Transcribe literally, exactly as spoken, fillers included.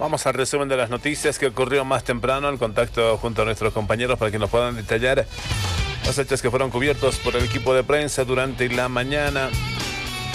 Vamos al resumen de las noticias que ocurrió más temprano, el contacto junto a nuestros compañeros para que nos puedan detallar los hechos que fueron cubiertos por el equipo de prensa durante la mañana.